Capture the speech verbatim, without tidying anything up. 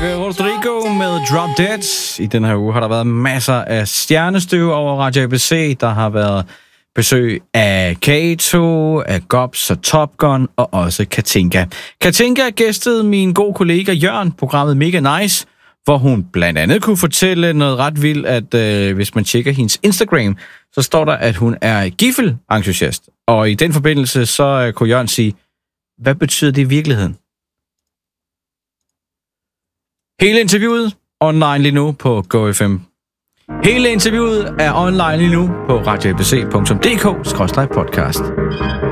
Olivia Rodrigo med Drop Dead. I den her uge har der været masser af stjernestøv over Radio A B C. Der har været besøg af Kato, af Gobs og Top Gun og også Katinka. Katinka gæstede min gode kollega Jørgen, programmet Mega Nice, hvor hun blandt andet kunne fortælle noget ret vildt, at øh, hvis man tjekker hendes Instagram, så står der, at hun er giffel-entusiast. Og i den forbindelse, så øh, kunne Jørgen sige, hvad betyder det i virkeligheden? Hele interviewet online lige nu på Go F M. Hele interviewet er online lige nu på radio a b c punktum d k skråstreg podcast.